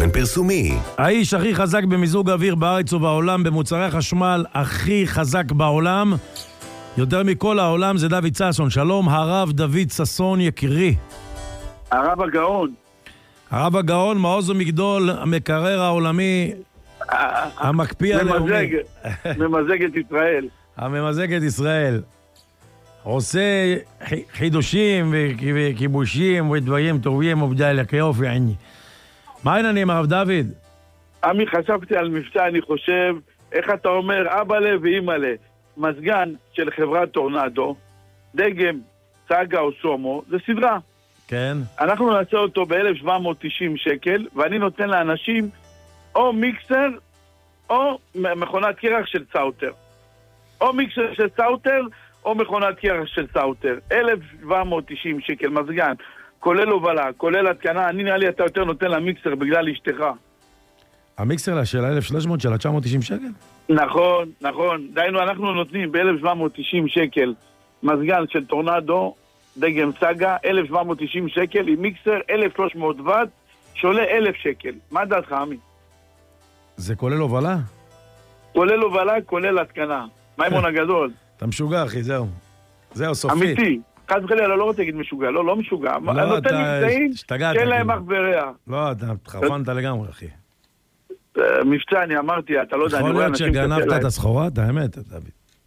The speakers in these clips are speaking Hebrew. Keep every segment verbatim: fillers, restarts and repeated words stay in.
תוכן פרסומי. האיש הכי חזק במיזוג אוויר בארץ ובעולם, במוצרי החשמל הכי חזק בעולם, יותר מכל העולם, זה דוד ששון. שלום הרב דוד ששון יקירי. הרב הגאון. הרב הגאון, מעוז ומגדול, המקרר העולמי, המקפיא הלאומי. ממזג את ישראל. הממזג את ישראל. עושה חידושים וכיבושים ודברים טובים ובדלק, יופי עני. מה העניינים הרב דוד? עמי, חשבתי על מבצע, אני חושב, איך אתה אומר, אבא לב ואמא לב, מזגן של חברת טורנדו, דגם, סאגה או סומו, זה סדרה. כן. אנחנו נעשה אותו ב-אלף שבע מאות תשעים שקל, ואני נותן לאנשים או מיקסר או מכונת קרח של סאוטר. או מיקסר של סאוטר או מכונת קרח של סאוטר. אלף שבע מאות תשעים שקל מזגן, כולל הובלה, כולל התקנה. אני נראה לי אתה יותר נותן למיקסר בגלל אשתך. המיקסר של אלף ושלוש מאות של תשע מאות תשעים שקל? נכון, נכון. דיינו, אנחנו נותנים ב-אלף שבע מאות תשעים שקל מזגן של טורנדו, דגם סאגה, אלף שבע מאות תשעים שקל עם מיקסר, אלף ושלוש מאות וואט, שעולה אלף שקל. מה דעתך, עמי? זה כולל הובלה? כולל הובלה, כולל התקנה. מימון הגדול. אתה משוגע, אחי, זהו. זהו, סופית. אמיתי. חד וחלילה, לא רוצה להגיד משוגע, לא, לא משוגע. אני נותן מבצעים שאין להם אח ורע. לא, אתה חרפנת לגמרי, אחי. מבצע, אני אמרתי, אתה לא יודע, יכול להיות שגנבת את הסחורה, את האמת, דוד.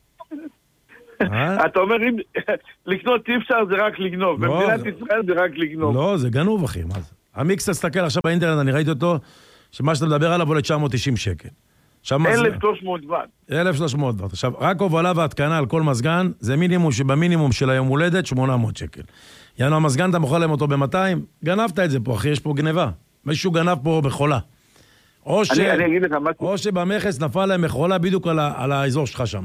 אתה אומר, לקנות אי אפשר זה רק לגנוב, במדינת ישראל זה רק לגנוב. לא, זה גנוב, אחי, מה זה? המיקס, תסתכל עכשיו באינטרנט, אני ראיתי אותו, שמה שאתה מדבר עליו עולה תשע מאות תשעים שקל. אלף ושלוש מאות וואט. אלף ושלוש מאות וואט. עכשיו, רק הובלה והתקנה על כל מזגן, זה מינימום שבמינימום של היום הולדת, שמונה מאות שקל. יענו, המזגן, אתה מוכר להם אותו ב-מאתיים, גנבת את זה פה, אחי, יש פה גניבה. מישהו גנב פה בחולה. או ש... אני, אני אגיד לך, מה... או שבמכס נפל להם מחולה בדיוק על, ה... על האזור שלך שם.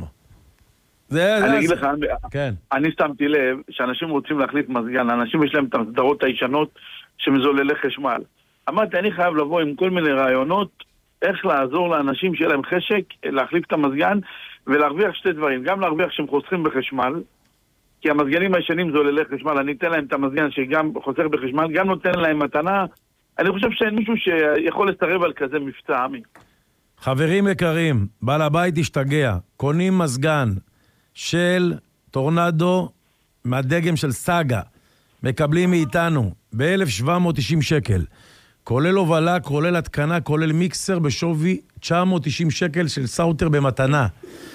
זה... אני זה... אגיד לך, כן. אני שמתי לב שאנשים רוצים להחליף מזגן, אנשים יש להם את הסדרות הישנות שמזוללי חשמל. אמרתי, אני חייב לבוא עם כל מיני רעיונות, איך לעזור לאנשים שיהיה להם חשק, להחליף את המזגן, ולהרוויח שתי דברים. גם להרוויח שהם חוסכים בחשמל, כי המזגנים הישנים זוללי חשמל, אני אתן להם את המזגן שגם חוסך בחשמל, גם נותן להם מתנה. אני חושב שאין מישהו שיכול לסרב על כזה מבצע, עמי. חברים יקרים, בעל הבית השתגע, קונים מזגן של טורנדו מהדגם של סאגה, מקבלים מאיתנו ב-אלף שבע מאות תשעים שקל, כולל הובלה, כולל התקנה, כולל מיקסר בשווי תשע מאות תשעים שקל של סאוטר במתנה.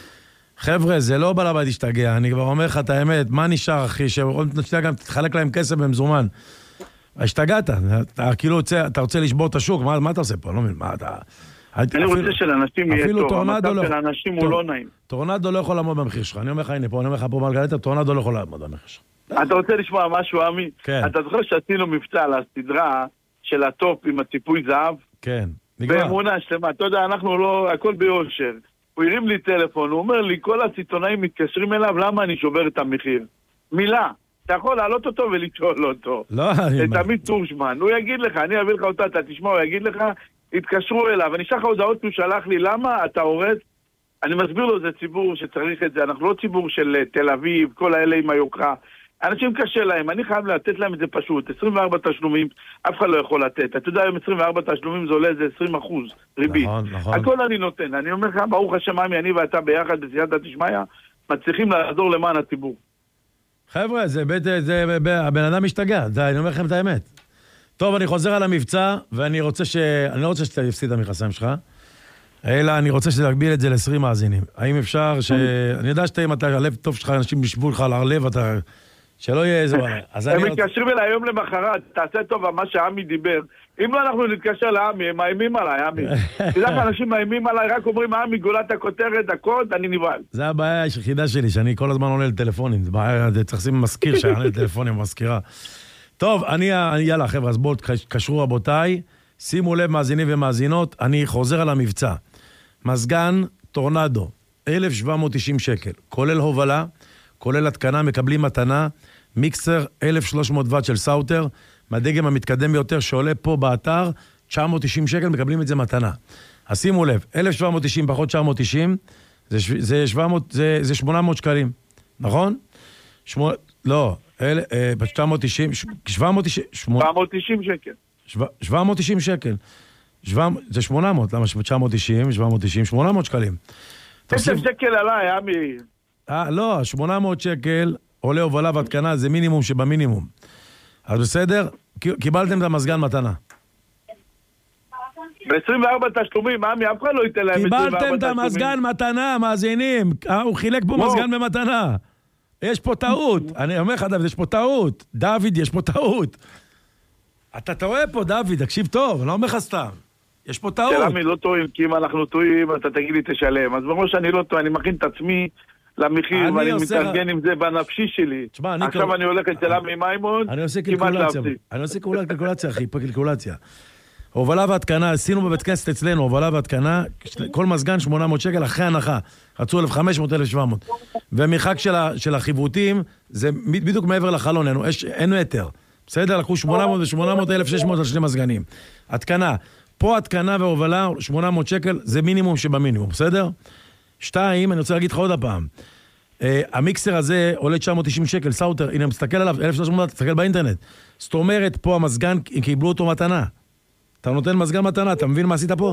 חבר'ה, זה לא בעל הבית השתגע, אני כבר אומר לך את האמת, מה נשאר אחי, שעוד נשתגע גם תתחלק להם כסף במזומן. השתגעת, אתה כאילו רוצה, אתה רוצה לשבור את השוק, מה, מה אתה עושה פה? לא מבין, מה אתה... אני רוצה שלאנשים יהיה טוב, המצב של האנשים הוא לא נעים. טורנדו לא יכול לעמוד במחיר שלך, אני אומר לך, הנה פה, אני אומר לך פה מלגלטה, טורנדו לא יכול לעמוד במחיר שלך. אתה רוצה לשמוע משהו, עמי? כן. אתה זוכר שעשינו מבצע על הסדרה של הטופ עם הציפוי זהב? כן, נגמר. באמונה שלמה, אתה יודע, אנחנו לא, הכל ביושר. הוא הרים לי טלפון, הוא אומר לי, כל הציטונאים מתקשרים אליו, למה אני שובר את המחיר? מילה. אתה יכול להעלות אותו ולשאול אותו. לא, אני... את עמית טורשמן. הוא יגיד לך, אני אביא לך אותה, אתה תשמע, הוא יגיד לך, התקשרו אליו. אני אשלח לך הודעות, הוא שלח לי, למה אתה הורס? אני מסביר לו, זה ציבור שצריך את זה. אנחנו לא ציבור של תל אביב, כל האלה עם היוקרה. אנשים קשה להם, אני חייב לתת להם את זה פשוט. עשרים וארבע תשלומים, אף אחד לא יכול לתת. אתה יודע, היום עשרים וארבע תשלומים זה עולה איזה עשרים אחוז ריבית. נכון, נכון. הכל אני נותן. אני אומר לך, ברוך השם, עמי, אני ואתה ביחד בסייעתא דשמיא, מצליחים לעזור למען הציבור. חבר'ה, זה בית, זה, הבן אדם משתגע, זה, אני אומר לכם את האמת. טוב, אני חוזר על המבצע, ואני רוצה ש... אני לא רוצה שאתה יפסיד את המכסיים שלך, אלא אני רוצה שתגביל את זה ל-עשרים מאזינים. האם אפשר ש... אני יודע שאתה, אם אתה, הלב טוב שלך, אנשים ישבו לך על הלב, אתה... שלא יהיה איזה... הם מתקשרים אליי היום למחרת, תעשה טוב מה שעמי דיבר. אם לא אנחנו נתקשר לעמי, הם מאיימים עליי, עמי. תדע לך, אנשים מאיימים עליי, רק אומרים, עמי, גולת הכותרת, הקוד, אני נבהל. זה הבעיה היחידה שלי, שאני כל הזמן עולה לטלפונים. זה בעיה, צריך לשים מזכיר שעולה לטלפונים במזכירה. טוב, אני, יאללה, חבר'ה, אז בואו, קשרו רבותיי, שימו לב, מאזינים ומאזינות, אני חוזר על המבצע. מזגן טורנדו, אלף שבע מאות תשעים שקל, כולל הובלה, כולל התקנה, מקבלים מתנה, מיקסר אלף ושלוש מאות וואט של סאוטר, מהדגם המתקדם ביותר שעולה פה באתר, תשע מאות תשעים שקל, מקבלים את זה מתנה. אז שימו לב, אלף שבע מאות תשעים פחות תשע מאות תשעים, זה, זה, שבע מאות, זה, זה שמונה מאות שקלים, נכון? שמונה, לא, אל, אה, תשע מאות תשעים, שבע מאות תשעים, שבע מאות תשעים שקל. שבע מאות תשעים שקל. זה שמונה מאות, למה תשע מאות תשעים, שבע מאות תשעים, שמונה מאות שקלים. עשר שקל עליי, עמי. אה, לא, שמונה מאות שקל עולה הובלה והתקנה, זה מינימום שבמינימום. אז בסדר, קיבלתם את המזגן מתנה. ב-עשרים וארבע תשלומים, עמי, אף אחד לא ייתן להם עשרים וארבע תשלומים. קיבלתם את המזגן מתנה, מאזינים. הוא חילק פה מזגן במתנה. יש פה טעות. אני אומר לך, דוד, יש פה טעות. דוד, יש פה טעות. אתה טועה פה, דוד, תקשיב טוב, אני לא אומר לך סתם. יש פה טעות. עמי, לא טועים, כי אם אנחנו טועים, אתה תגיד לי תשלם. אז בראש אני לא טועה, אני מכין את עצמי למחיר, ואני מתארגן עם זה בנפשי שלי. עכשיו אני הולך אצל עמי מימון, כמעט להפסיק. אני עושה קלקולציה, אחי, פה קלקולציה. הובלה והתקנה, עשינו בבית כנסת אצלנו, הובלה והתקנה, כל מזגן שמונה מאות שקל אחרי הנחה. רצו אלף וחמש מאות, אלף ושבע מאות. והמרחק של החיווטים, זה בדיוק מעבר לחלון, אין מטר. בסדר? לקחו שמונה מאות ו-שמונה מאות, אלף ושש מאות על שני מזגנים. התקנה. פה התקנה והובלה, שמונה מאות שקל, זה מינימום שבמינימום, בסדר? שתיים, אני רוצה להגיד לך עוד הפעם. המיקסר הזה עולה תשע מאות תשעים שקל, סאוטר, הנה, מסתכל עליו, אלף ושלוש מאות, תסתכל באינטרנט. זאת אומרת, פה המזגן, קיבלו אותו מתנה. אתה נותן מזגן מתנה, אתה מבין מה עשית פה?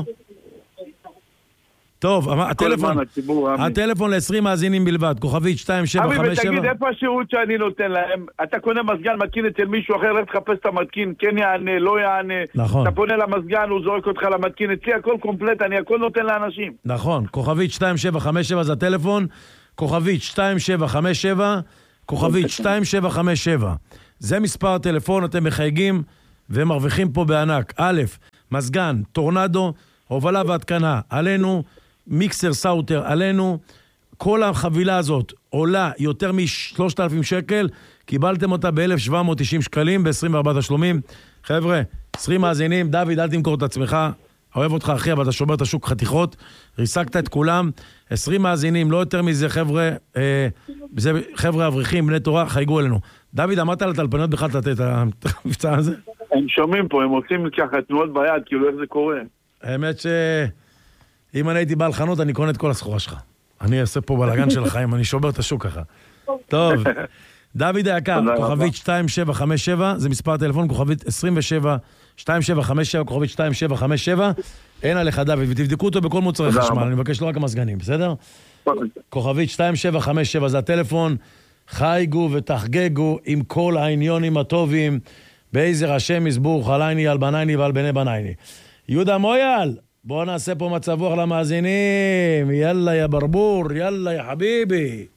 טוב, הטלפון, הטלפון ל-עשרים מאזינים בלבד, כוכבית שתיים שבע חמש שבע. עמי, ותגיד, איפה השירות שאני נותן להם? אתה קונה מזגן, מתקין אצל מישהו אחר, לך תחפש את המתקין, כן יענה, לא יענה. נכון. אתה פונה למזגן, הוא זורק אותך למתקין, אצלי הכל קומפלט, אני הכל נותן לאנשים. נכון, כוכבית שתיים שבע חמש שבע זה הטלפון, כוכבית שתיים שבע חמש שבע, כוכבית שתיים שבע חמש שבע. זה מספר הטלפון, אתם מחייגים ומרוויחים פה בענק. א', מזגן, טורנדו, הובלה והתקנה, עלינו, מיקסר סאוטר, עלינו, כל החבילה הזאת עולה יותר מ-שלושת אלפים שקל, קיבלתם אותה ב-אלף שבע מאות תשעים שקלים, ב-עשרים וארבעה תשלומים. חבר'ה, עשרים מאזינים, דוד, אל תמכור את עצמך, אוהב אותך אחי, אבל אתה שובר את השוק חתיכות, ריסקת את כולם, עשרים מאזינים, לא יותר מזה, חבר'ה, אה, זה חבר'ה אברכים, בני תורה, חייגו אלינו. דוד, אמרת על הטלפניות בכלל לתת את המבצע הזה? הם שומעים פה, הם עושים ככה תנועות ביד, כאילו איך זה קורה. האמת שאם אני הייתי בעל חנות, אני קונה את כל הסחורה שלך. אני אעשה פה בלגן של החיים, אני שובר את השוק ככה. טוב, דוד היקר, כוכבית שתיים שבע חמש שבע, זה מספר הטלפון, כוכבית עשרים ושבע, שתיים שבע חמש שבע, כוכבית שתיים שבע חמש שבע, אין עליך דוד, ותבדקו אותו בכל מוצרי חשמל, אני מבקש לא רק המזגנים, בסדר? כוכבית שתיים שבע חמש שבע, זה הטלפון, חייגו ותחגגו עם כל העניונים הטובים, בעזר השם יסבורך עלייני על בנייני ועל בני בנייני. יהודה מויאל, בואו נעשה פה מצב רוח למאזינים, יאללה יא ברבור, יאללה יא חביבי.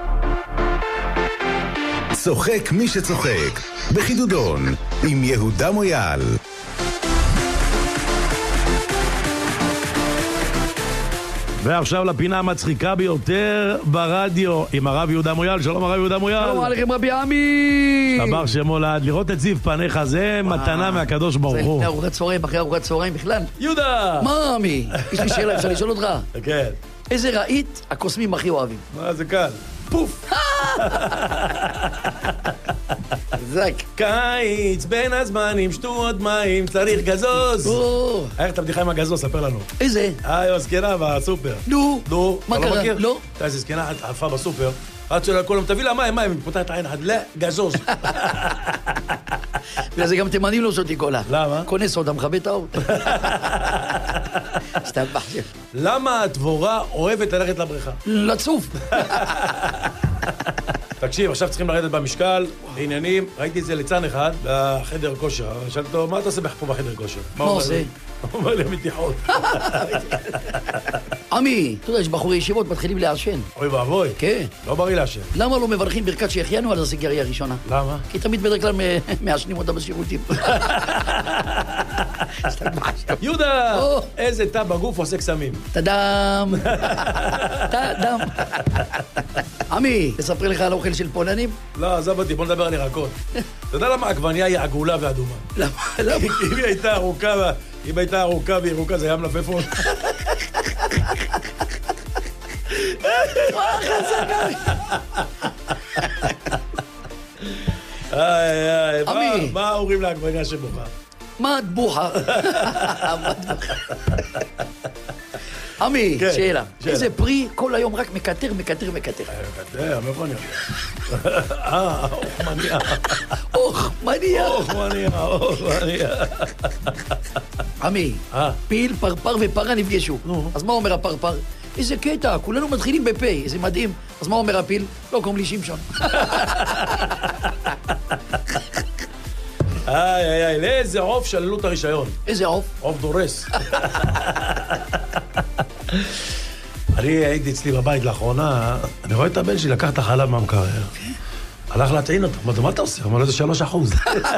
צוחק מי שצוחק, בחידודון, עם יהודה מויאל. ועכשיו לפינה המצחיקה ביותר ברדיו, עם הרב יהודה מויאל. שלום הרב יהודה מויאל. שלום עליכם רבי עמי. שבר שמו לעד, לראות את זיו פניך, זה מתנה מהקדוש ברוך הוא. זה ארוחת צהריים, אחרי ארוחת צהריים בכלל. יהודה! מה עמי? יש לי שאלה, אפשר לשאול אותך? כן. איזה רהיט הקוסמים הכי אוהבים? מה זה קל? פוף! זק. קיץ, בין הזמנים, שתו עוד מים, צריך גזוז. איך את הבדיחה עם הגזוז, ספר לנו. איזה? אה, הזקנה בסופר. נו. נו. מה קרה? לא. אתה איזה זקנה, עפה בסופר. עד שלה כל יום, תביא לה מים, מים, פותחת עין אחת, לא, גזוז. וזה גם תימנים לא שותי קולה. למה? קונה סודה, מכבה את האור. סתם בחשב. למה הדבורה אוהבת ללכת לבריכה? לצוף. תקשיב, עכשיו צריכים לרדת במשקל, עניינים, ראיתי את זה ליצן אחד בחדר כושר. שאלתי אותו, מה אתה עושה פה בחדר כושר? מה עושה? הוא אומר לי, מתיחות. עמי, אתה יודע, יש בחורי ישיבות מתחילים לעשן. אוי ואבוי. כן. לא בריא לעשן. למה לא מברכים ברכת שהחיינו על הסיגריה הראשונה? למה? כי תמיד בדרך כלל מעשנים אותה בשירותים. יהודה, איזה תא בגוף עושה קסמים? תדם. תדם. עמי, תספרי לך על האוכל של פולנים? לא, עזב אותי, בוא נדבר על ירקות. אתה יודע למה העגבנייה היא עגולה ואדומה? למה? למה? אם היא הייתה ארוכה, אם הייתה ארוכה וירוקה, זה היה מלפפון. מה חזק? איי, איי, עמי. מה אומרים לעגבנייה שבוכה? מה את בוכה? עמי, שאלה. איזה פרי כל היום רק מקטר, מקטר, מקטר. מקטר, מאיפה אני יודע? אה, אוכמניה. אוכמניה. אוכמניה, אוכמניה. עמי, אה. פיל, פרפר ופרה נפגשו. נו. אז מה אומר הפרפר? איזה קטע, כולנו מתחילים בפה, איזה מדהים. אז מה אומר הפיל? לא, קוראים לי שמשון. איי, איי, איי, לאיזה עוף שללו את הרישיון? איזה עוף? עוף דורס. אני הייתי אצלי בבית לאחרונה, אני רואה את הבן שלי, לקח את החלב מהמקרר. הלך להטעין אותו. אמרתי, מה אתה עושה? אמר לו, זה שלוש אחוז.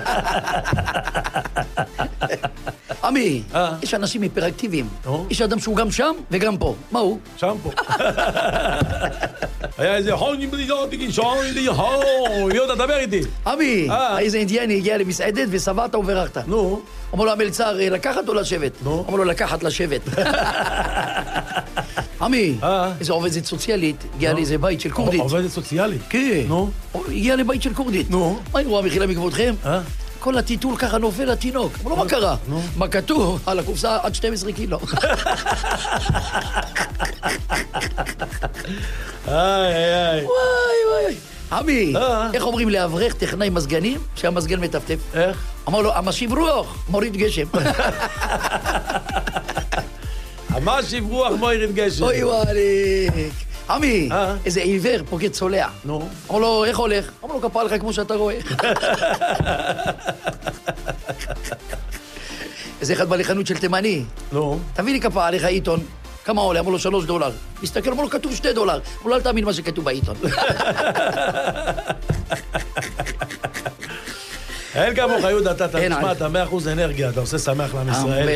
עמי, אה. יש אנשים היפראקטיביים. נו. יש אדם שהוא גם שם וגם פה. מה הוא? שם פה. היה איזה חוני בלידותי, שוני לי, הו, יהודה, דבר איתי. עמי, אה. איזה אינדיאני הגיע למסעדת ושבעת וברכת. נו. אמר לו המלצר, לקחת או לשבת? נו. אמר לו, לקחת לשבת. עמי, אה. איזה עובדת סוציאלית, הגיעה לאיזה בית של כורדית. עובדת סוציאלית. כן. נו. הגיעה לבית של כורדית. נו. מה היא רואה מחילה מכבודכם? אה? כל הטיטול ככה נופל לתינוק. אמר לו, מה קרה? נו. מה כתוב? על הקופסה עד שתים עשרה קילו. איי, איי, איי. וואי וואי. עמי, אה. איך אומרים לאברך טכנאי מזגנים שהמזגן מטפטף? איך? אמר לו, המשיב רוח, מוריד גשם. המשיב רוח מוירד גשם. אוי וואליק. עמי, אה. איזה עיוור פוקד צולע. נו. אמר לו, איך הולך? אמר לו, כפרה לך כמו שאתה רואה. איזה אחד בא לחנות של תימני. נו. תביא לי כפרה עליך עיתון. כמה עולה? אמר לו, שלוש דולר. מסתכל, אמר לו, כתוב שתי דולר. אמר לו, אל תאמין מה שכתוב בעיתון. אין כמוך, יהודה, אתה אין, תשמע, אין. אתה מאה אחוז אנרגיה, אתה עושה שמח לעם ישראל.